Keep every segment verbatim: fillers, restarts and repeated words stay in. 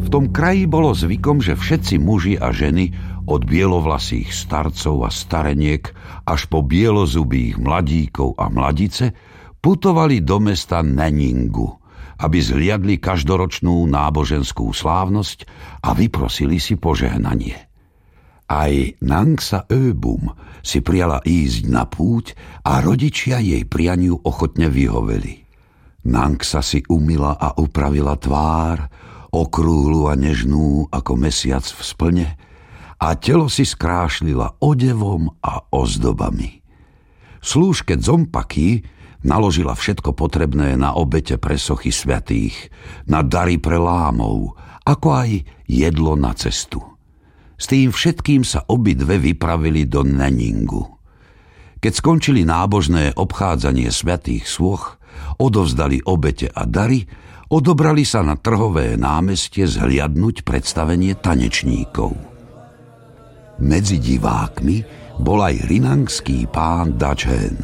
V tom kraji bolo zvykom, že všetci muži a ženy, od bielovlasých starcov a stareniek až po bielozubých mladíkov a mladice, putovali do mesta Neningu, aby zliadli každoročnú náboženskú slávnosť a vyprosili si požehnanie. Aj Nangsa Öbum si priala ísť na púť a rodičia jej prianiu ochotne vyhoveli. Nangsa si umyla a upravila tvár, okrúhlu a nežnú ako mesiac v splne, a telo si skrášlila odevom a ozdobami. Slúžke Dzompaky naložila všetko potrebné na obete pre sochy svätých, na dary pre lámov, ako aj jedlo na cestu. S tým všetkým sa obidve vypravili do Neningu. Keď skončili nábožné obchádzanie svätých sôch, odovzdali obete a dary, odobrali sa na trhové námestie zhliadnuť predstavenie tanečníkov. Medzi divákmi bol aj rinangský pán Dacheng.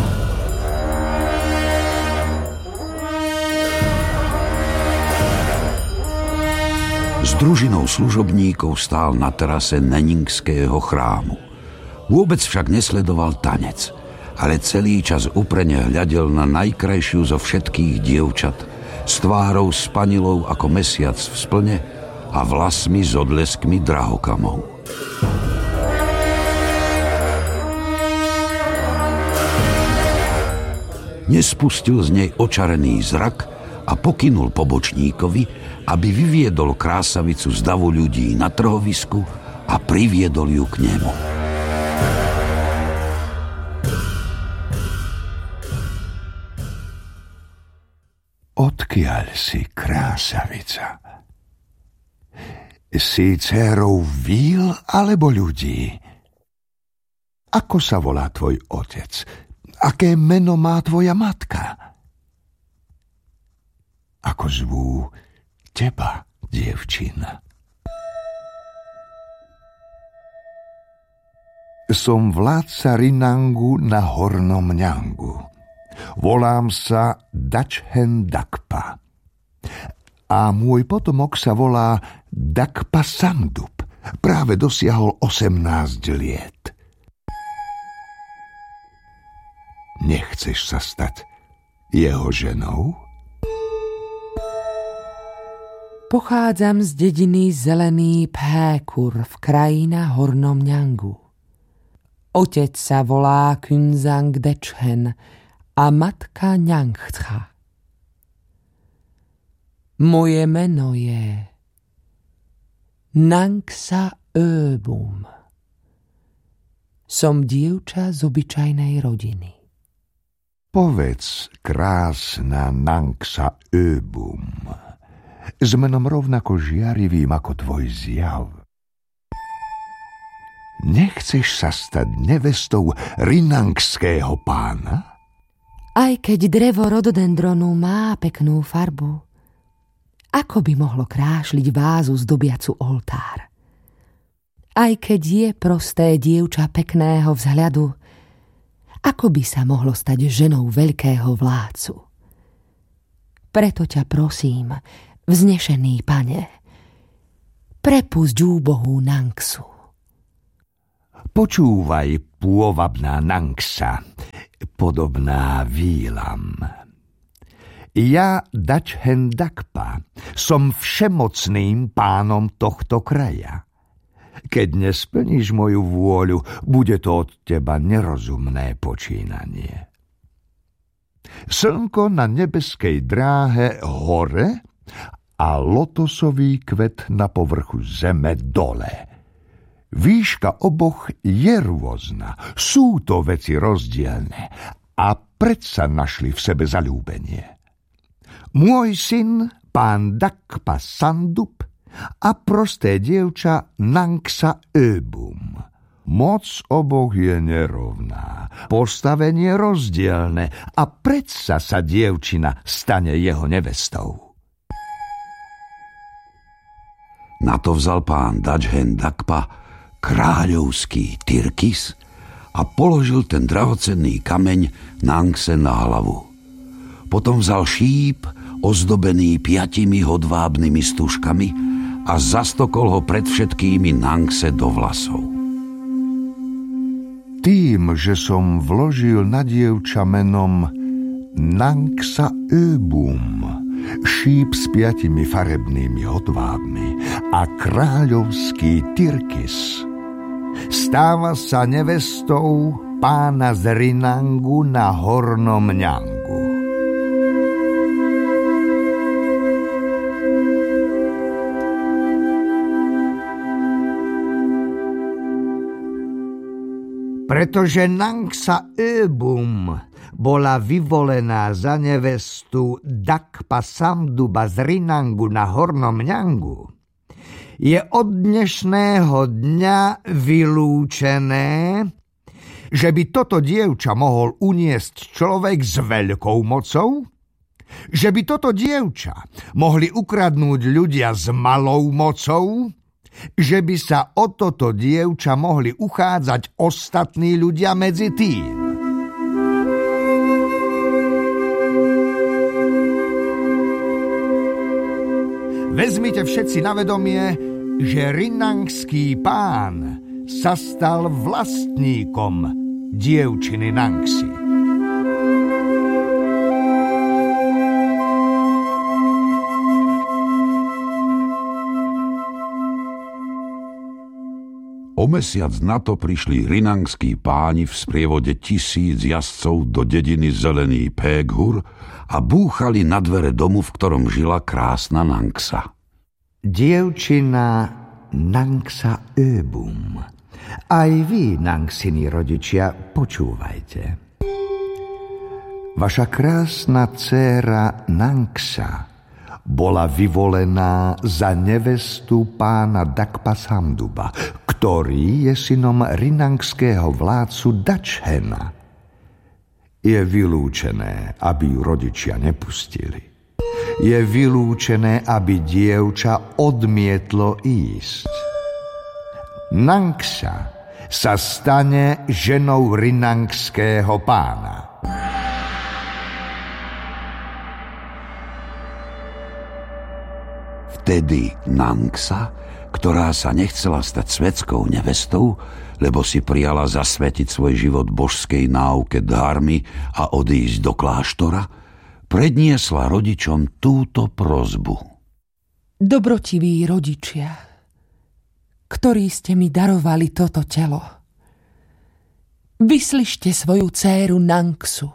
S družinou služobníkov stál na terase neningského chrámu. Vôbec však nesledoval tanec, ale celý čas uprene hľadel na najkrajšiu zo všetkých dievčat, s tvárou spanilou ako mesiac v splne a vlasmi s odleskmi drahokamov. Nespustil z nej očarený zrak a pokynul pobočníkovi, aby vyviedol krásavicu z davu ľudí na trhovisku a priviedol ju k nemu. Odkiaľ si, krásavica? Si dcérou víl alebo ľudí? Ako sa volá tvoj otec? Aké meno má tvoja matka? Ako zvú teba, dievčina? Som vládca Rinangu na Hornom Njangu. Volám sa Dacheng Dakpa. A môj potomok sa volá Dakpa Sandup. Práve dosiahol osemnásť liet. Nechceš sa stať jeho ženou? Pochádzam z dediny Zelený Pékur v kraji na Hornom Njangu. Otec sa volá Künzang Decheng a matka Njangtcha. Moje meno je Nangsa Öbum. Som dievča z obyčajnej rodiny. Povedz, krásna Nangsa Öbum, s menom rovnako žiarivým ako tvoj zjav. Nechceš sa stať nevestou rinangského pána? Aj keď drevo rododendronu má peknú farbu, ako by mohlo krášliť vázu zdobiacu oltár? Aj keď je prosté dievča pekného vzhľadu, ako by sa mohlo stať ženou veľkého vládcu? Preto ťa prosím, vznešený pane, prepusť úbohú Nangsu. Počúvaj, pôvabná Nangsa, podobná vílam. Ja, Dacheng Dakpa, som všemocným pánom tohto kraja. Keď nesplníš moju vôľu, bude to od teba nerozumné počínanie. Slnko na nebeskej dráhe hore a lotosový kvet na povrchu zeme dole. Výška oboch je rôzna, sú to veci rozdielne a predsa našli v sebe zaľúbenie. Môj syn, pán Dakpa Sandup, a prosté dievča Nangsa Öbum. Moc oboch je nerovná, postavenie rozdielne a predsa sa dievčina stane jeho nevestou. Na to vzal pán Dacheng Dakpa kráľovský tyrkis a položil ten drahocenný kameň Nangse na hlavu. Potom vzal šíp ozdobený piatimi hodvábnymi stužkami a zastokol ho pred všetkými Nangse do vlasov. Tým, že som vložil na dievča menom Nangsa Öbum, šíp s piatimi farebnými hodvábmi a kráľovský Tyrkis, stáva sa nevestou pána z Rinangu na Hornom Mňangu. Pretože Nangsa Öbum bola vyvolená za nevestu Dakpa Samduba z Rinangu na Hornom Mňangu, je od dnešného dňa vylúčené, že by toto dievča mohol uniesť človek s veľkou mocou, že by toto dievča mohli ukradnúť ľudia s malou mocou, že by sa o toto dievča mohli uchádzať ostatní ľudia medzi tým. Vezmite všetci na vedomie, že Rinangský pán sa stal vlastníkom dievčiny Nangsy. O mesiac na to prišli rinangskí páni v sprievode tisíc jazdcov do dediny Zelený Péghur a búchali na dvere domu, v ktorom žila krásna Nangsa. Dievčina Nangsa Öbum. Aj vy, Nangsini rodičia, počúvajte. Vaša krásna dcéra Nangsa bola vyvolená za nevestu pána Dakpa Samduba, ktorý je synom rinangského vládcu Dačhena. Je vylúčené, aby ju rodičia nepustili. Je vylúčené, aby dievča odmietlo ísť. Nangsa sa stane ženou rinangského pána. Vtedy Nangsa, ktorá sa nechcela stať svetskou nevestou, lebo si prijala zasvetiť svoj život božskej náuke dharmy a odísť do kláštora, predniesla rodičom túto prosbu. Dobrotiví rodičia, ktorí ste mi darovali toto telo, vyslyšte svoju dcéru Nangsu.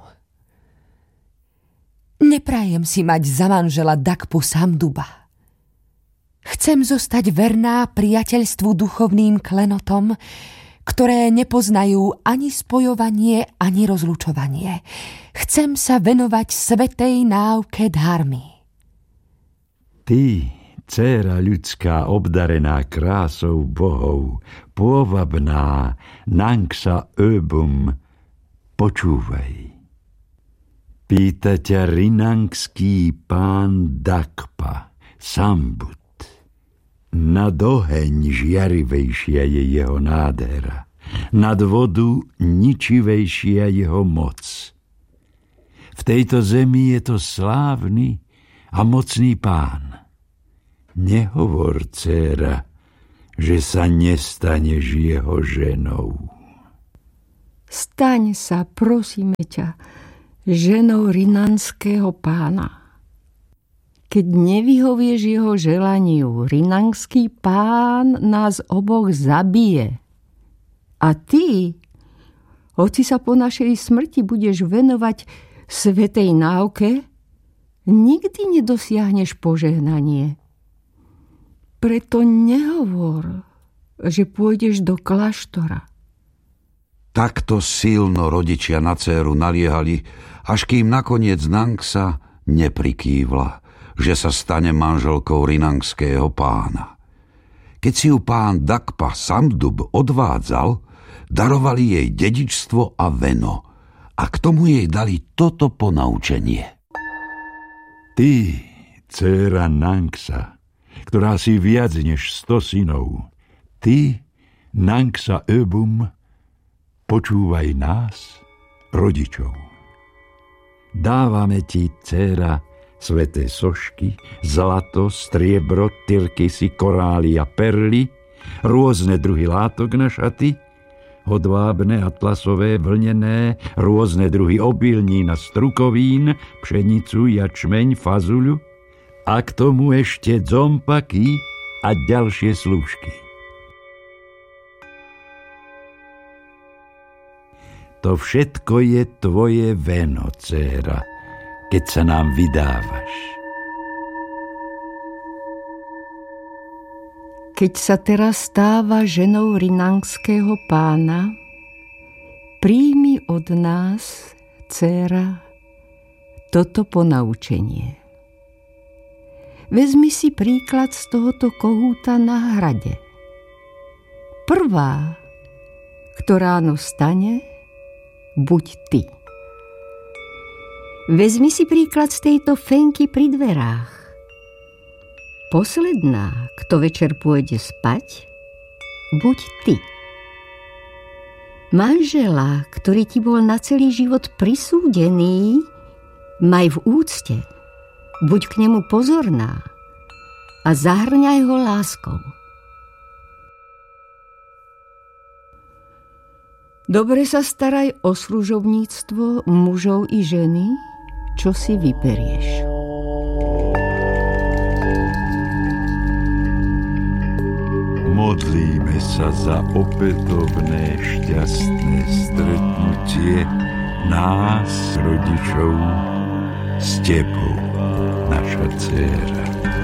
Neprajem si mať za manžela Dakpu Samduba. Chcem zostať verná priateľstvu duchovným klenotom, ktoré nepoznajú ani spojovanie, ani rozlučovanie. Chcem sa venovať svätej náuke dharmy. Ty, dcéra ľudská obdarená krásou bohov, pôvabná Nangsa Öbum, počúvaj. Pýta ťa rinangský pán Dakpa Sambut. Nad oheň žiarivejšia je jeho nádhera, nad vodu ničivejšia jeho moc. V tejto zemi je to slávny a mocný pán. Nehovor, dcéra, že sa nestaneš jeho ženou. Staň sa, prosíme ťa, ženou rinanského pána. Keď nevyhovieš jeho želaniu, rinangský pán nás oboch zabije. A ty, hoci sa po našej smrti budeš venovať svätej náuke, nikdy nedosiahneš požehnanie. Preto nehovor, že pôjdeš do kláštora. Takto silno rodičia na dcéru naliehali, až kým nakoniec Nangsa neprikývla, že sa stane manželkou rinangského pána. Keď si ju pán Dakpa Samdub odvádzal, darovali jej dedičstvo a veno a k tomu jej dali toto ponaučenie. Ty, dcéra Nangsa, ktorá si viac než sto synov, ty, Nangsa Öbum, počúvaj nás, rodičov. Dávame ti, dcéra, Sveté sošky, zlato, striebro, tyrkysy, korály a perly, rôzne druhy látok na šaty, hodvábne, atlasové, vlnené, rôzne druhy obilnín a strukovín, pšenicu, jačmeň, fazuľu a k tomu ešte dzompaky a ďalšie slúžky. To všetko je tvoje veno, dcéra, keď sa nám vydávaš. Keď sa teraz stáva ženou rinangského pána, príjmi od nás, dcéra, toto ponaučenie. Vezmi si príklad z tohoto kohúta na hrade. Prvá, ktorá no stane, buď ty. Vezmi si príklad z tejto fenky pri dverách. Posledná, kto večer pôjde spať, buď ty. Manžela, ktorý ti bol na celý život prisúdený, maj v úcte, buď k nemu pozorná a zahrňaj ho láskou. Dobre sa staraj o služobníctvo mužov i ženy, čo si vyberieš. Modlíme sa za opätovné šťastné stretnutie nás, rodičov, s tebou, naša dcéra.